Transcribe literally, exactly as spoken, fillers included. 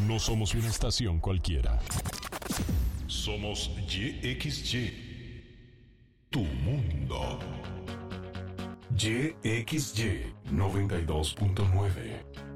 No somos una estación cualquiera. Somos Y X Y. Tu mundo. Y X Y noventa y dos punto nueve.